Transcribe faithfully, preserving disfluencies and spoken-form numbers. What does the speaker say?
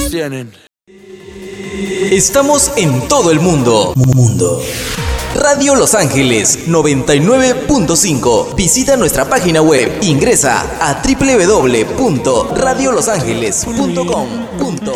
nos tienen. Estamos en todo el mundo. Mundo. Radio Los Ángeles noventa y nueve punto cinco. Visita nuestra página web. Ingresa a doble u doble u doble u punto radio los ángeles punto com.